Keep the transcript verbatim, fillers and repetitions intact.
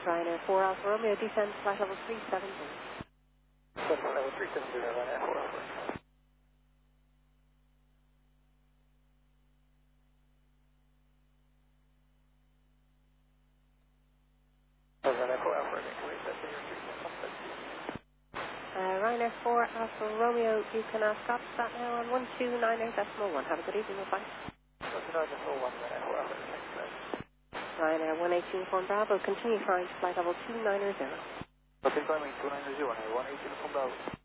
Ryanair four Alpha Romeo, descend flight level three seven zero. Flight level three seven zero, Ryanair four Alpha. Ryanair four Alpha, uh, Ryanair four Alpha Romeo, you can uh, stop that now on one two nine eight decimal one. Have a good evening, bye. one two nine decimal one, Ryanair four Alpha, Ryanair one eight Uniform Bravo, continue flying to flight level two nine zero. Okay, climbing two nine zero, Ryanair one eight Uniform Bravo.